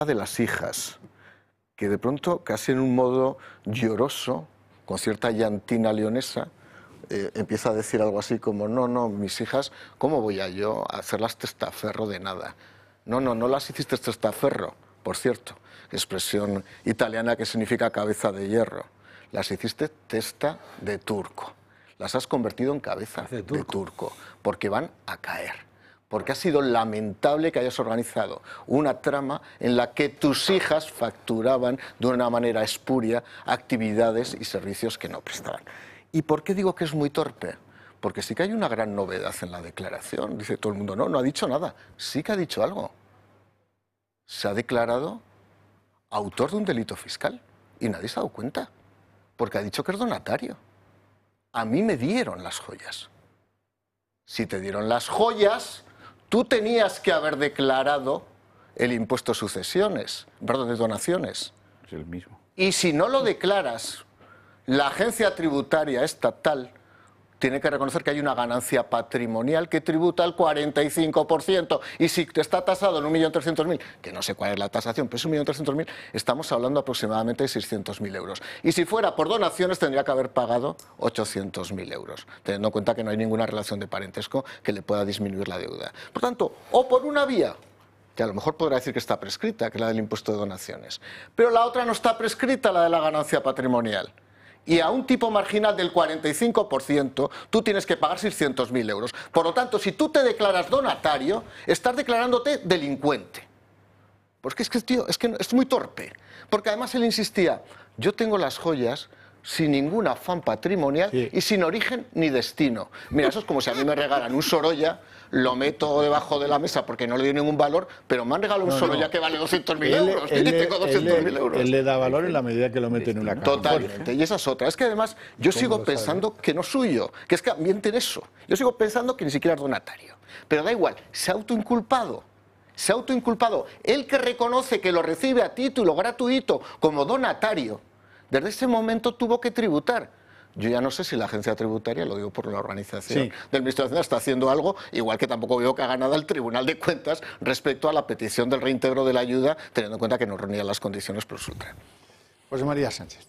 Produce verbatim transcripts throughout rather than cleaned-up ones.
de las hijas, que de pronto, casi en un modo lloroso, con cierta llantina leonesa, eh, empieza a decir algo así como, no, no, mis hijas, ¿cómo voy a yo a hacerlas testaferro de nada? No, no, no las hiciste testaferro, por cierto, expresión italiana que significa cabeza de hierro. Las hiciste testa de turco. Las has convertido en cabeza de turco. de turco, porque van a caer. Porque ha sido lamentable que hayas organizado una trama en la que tus hijas facturaban de una manera espuria actividades y servicios que no prestaban. ¿Y por qué digo que es muy torpe? Porque sí que hay una gran novedad en la declaración. Dice todo el mundo, no, no ha dicho nada. Sí que ha dicho algo. Se ha declarado autor de un delito fiscal y nadie se ha dado cuenta, porque ha dicho que es donatario. A mí me dieron las joyas. Si te dieron las joyas, tú tenías que haber declarado el impuesto de sucesiones, perdón, de donaciones. Es el mismo. Y si no lo declaras, la agencia tributaria estatal tiene que reconocer que hay una ganancia patrimonial que tributa al cuarenta y cinco por ciento. Y si te está tasado en un millón trescientos mil, que no sé cuál es la tasación, pero es un millón trescientos mil, estamos hablando aproximadamente de seiscientos mil euros. Y si fuera por donaciones, tendría que haber pagado ochocientos mil euros, teniendo en cuenta que no hay ninguna relación de parentesco que le pueda disminuir la deuda. Por tanto, o por una vía, que a lo mejor podrá decir que está prescrita, que es la del impuesto de donaciones, pero la otra no está prescrita, la de la ganancia patrimonial. Y a un tipo marginal del cuarenta y cinco por ciento tú tienes que pagar seiscientos mil euros. Por lo tanto, si tú te declaras donatario, estás declarándote delincuente. Porque es que, tío, es que es muy torpe. Porque además él insistía, yo tengo las joyas sin ningún afán patrimonial sí. y sin origen ni destino. Mira, eso es como si a mí me regalan un Sorolla, lo meto debajo de la mesa porque no le doy ningún valor, pero me han regalado un no, Sorolla no. que vale doscientos mil euros él, y tengo doscientos mil euros. Él le da valor en la medida que lo mete en una caja. Totalmente, y esa es otra. Es que además yo sigo pensando sabe? que no es suyo, que es que mienten eso. Yo sigo pensando que ni siquiera es donatario. Pero da igual, se ha autoinculpado. Se ha autoinculpado. Él que reconoce que lo recibe a título gratuito como donatario, desde ese momento tuvo que tributar. Yo ya no sé si la agencia tributaria, lo digo por la organización sí. del Ministerio de Hacienda, está haciendo algo, igual que tampoco veo que haga nada el Tribunal de Cuentas respecto a la petición del reintegro de la ayuda, teniendo en cuenta que no reunía las condiciones plus ultra. José María Sánchez.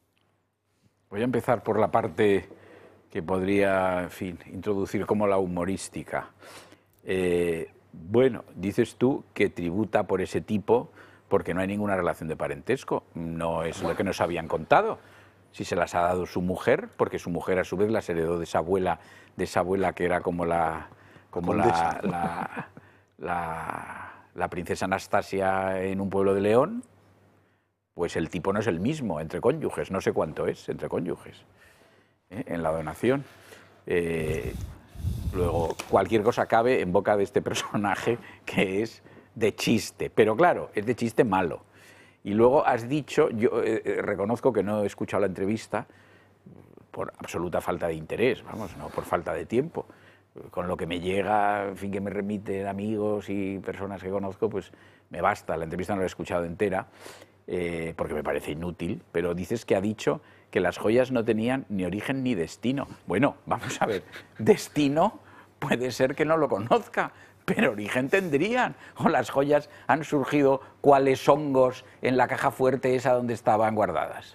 Voy a empezar por la parte que podría, en fin, introducir como la humorística. Eh, bueno, dices tú que tributa por ese tipo porque no hay ninguna relación de parentesco. No es lo que nos habían contado. Si se las ha dado su mujer, porque su mujer a su vez las heredó de esa abuela, de esa abuela que era como la, como la, la, la, la princesa Anastasia en un pueblo de León, pues el tipo no es el mismo entre cónyuges, no sé cuánto es entre cónyuges, ¿eh? en la donación. Eh, luego, cualquier cosa cabe en boca de este personaje que es de chiste, pero claro, es de chiste malo. Y luego has dicho, yo eh, reconozco que no he escuchado la entrevista por absoluta falta de interés, vamos, no por falta de tiempo. Con lo que me llega, en fin, que me remiten amigos y personas que conozco, pues me basta. La entrevista no la he escuchado entera, eh, porque me parece inútil, pero dices que ha dicho que las joyas no tenían ni origen ni destino. Bueno, vamos a ver, destino puede ser que no lo conozca, pero origen tendrían. O las joyas han surgido cuales hongos en la caja fuerte esa donde estaban guardadas.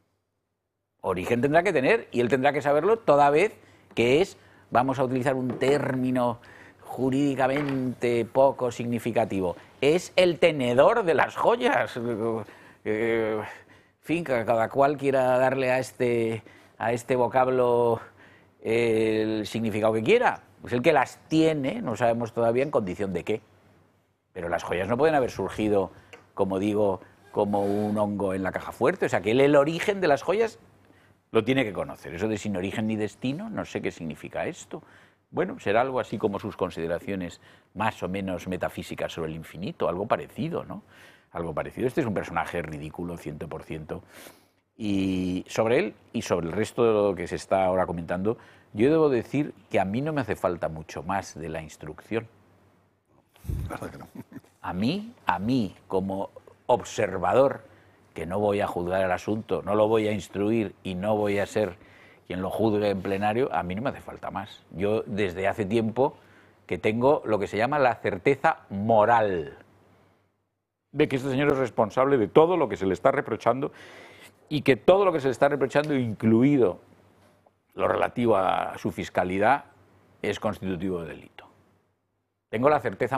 Origen tendrá que tener y él tendrá que saberlo toda vez que es, vamos a utilizar un término jurídicamente poco significativo, es el tenedor de las joyas. Eh, en fin, que cada cual quiera darle a este, a este vocablo el significado que quiera. Pues el que las tiene, no sabemos todavía en condición de qué. Pero las joyas no pueden haber surgido, como digo, como un hongo en la caja fuerte. O sea, que él el origen de las joyas lo tiene que conocer. Eso de sin origen ni destino, no sé qué significa esto. Bueno, será algo así como sus consideraciones más o menos metafísicas sobre el infinito, algo parecido, ¿no? Algo parecido. Este es un personaje ridículo, cien por ciento. Y sobre él y sobre el resto de lo que se está ahora comentando, yo debo decir que a mí no me hace falta mucho más de la instrucción. Claro que no. A mí, a mí, como observador, que no voy a juzgar el asunto, no lo voy a instruir y no voy a ser quien lo juzgue en plenario, a mí no me hace falta más. Yo desde hace tiempo que tengo lo que se llama la certeza moral. de que este señor es responsable de todo lo que se le está reprochando y que todo lo que se le está reprochando, incluido lo relativo a su fiscalidad, es constitutivo de delito. Tengo la certeza